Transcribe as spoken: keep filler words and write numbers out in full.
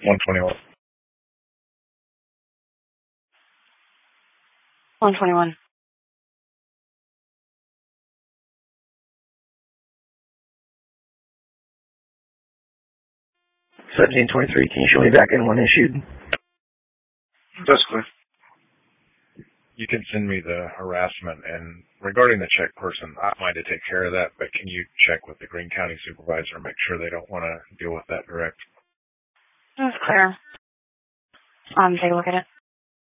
one twenty-one. one twenty-one. seventeen twenty-three, can you show me back in one issued? That's clear. You can send me the harassment, and regarding the check person, I might have take care of that, but can you check with the Greene County supervisor and make sure they don't want to deal with that direct? That's clear. Um, take a look at it.